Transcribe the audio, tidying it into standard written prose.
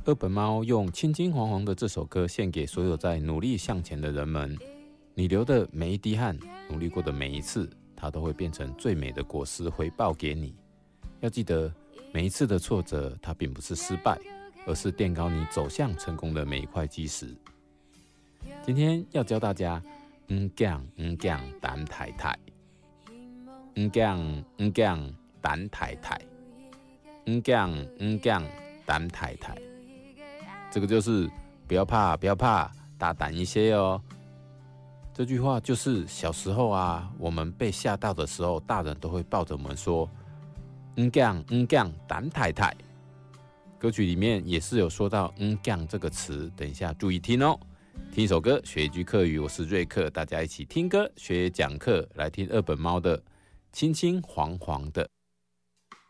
二本猫用青金黄黄的这首歌献给所有在努力向前的人们。你流的每一滴汗，努力过的每一次，它都会变成最美的果实回报给你。要记得，每一次的挫折，它并不是失败，而是垫高你走向成功的每一块基石。今天要教大家胆太太，胆太太，胆太太，这个就是不要怕，不要怕，大胆一些哦。这句话就是小时候啊，我们被吓到的时候，大人都会抱着我们说胆太太。歌曲里面也是有说到这个词，等一下注意听哦。听一首歌，学一句客语，我是瑞克，大家一起听歌学讲课，来听二本猫的青青黄黄的。